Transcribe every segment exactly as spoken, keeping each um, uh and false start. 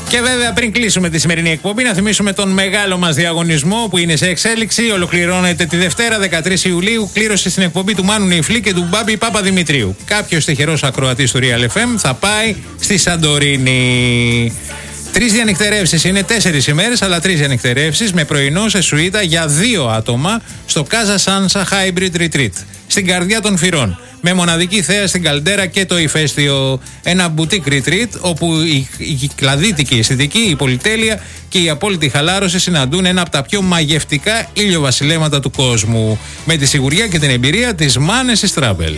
Και βέβαια, πριν κλείσουμε τη σημερινή εκπομπή, να θυμίσουμε τον μεγάλο μας διαγωνισμό που είναι σε εξέλιξη. Ολοκληρώνεται τη Δευτέρα, δεκατρείς Ιουλίου, κλήρωση στην εκπομπή του Μάνου Νιφλή και του Μπάμπη Παπαδημητρίου. Κάποιος τυχερός ακροατής του Real εφ εμ θα πάει στη Σαντορίνη. Τρεις διανυκτερεύσεις, είναι τέσσερις ημέρες, αλλά τρεις διανυκτερεύσεις με πρωινό σε σουίτα για δύο άτομα στο Casa Sansa Hybrid Retreat, στην καρδιά των Φυρών. Με μοναδική θέα στην καλντέρα και το ηφαίστειο. Ένα boutique retreat όπου η, η κυκλαδίτικη αισθητική, η πολυτέλεια και η απόλυτη χαλάρωση συναντούν ένα από τα πιο μαγευτικά ηλιοβασιλέματα του κόσμου. Με τη σιγουριά και την εμπειρία της Manesis Travel.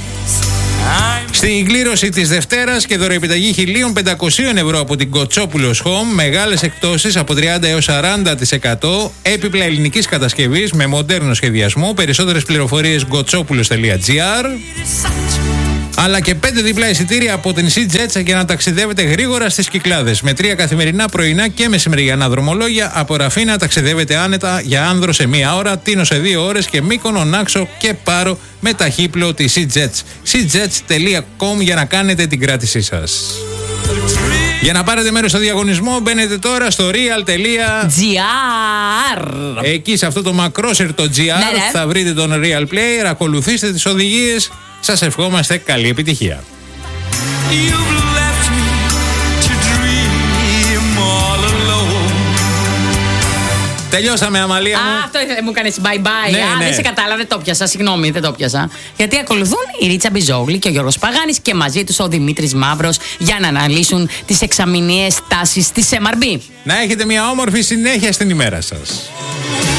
Στην κλήρωση της Δευτέρας και δωροεπιταγή χίλια πεντακόσια ευρώ από την Κοτσόπουλος Home, μεγάλες εκπτώσεις από τριάντα έως σαράντα τοις εκατό, έπιπλα ελληνικής κατασκευής με μοντέρνο σχεδιασμό. Περισσότερες πληροφορίες γκοτσόπουλος τελεία τζι άρ. Αλλά και πέντε διπλά εισιτήρια από την SeaJet για να ταξιδεύετε γρήγορα στις Κυκλάδες. Με τρία καθημερινά, πρωινά και μεσημεριανά δρομολόγια. Από Ραφίνα ταξιδεύετε άνετα για Άνδρο σε μία ώρα, Τίνο σε δύο ώρες και Μύκονο, Νάξο και Πάρο με ταχύπλο τη SeaJet. SeaJet τελεία com για να κάνετε την κράτησή σας. Για να πάρετε μέρος στο διαγωνισμό, μπαίνετε τώρα στο real τελεία τζι άρ. Εκεί σε αυτό το μακρόσυρτο τζι άρ ναι, ναι. θα βρείτε τον Real Player. Ακολουθήστε τις οδηγίες. Σας ευχόμαστε καλή επιτυχία. Τελειώσαμε, Αμαλία μου. Α, αυτό ήθελε, μου κάνεις bye bye. Ναι, Α, ναι. δεν σε κατάλαβα, δεν το πιάσα. Συγγνώμη, δεν το πιάσα. Γιατί ακολουθούν η Ρίτσα Μπιζόγλη και ο Γιώργος Παγάνης και μαζί τους ο Δημήτρης Μαύρος για να αναλύσουν τις εξαμηνιαίες τάσεις της εμ αρ μπι. Να έχετε μια όμορφη συνέχεια στην ημέρα σας.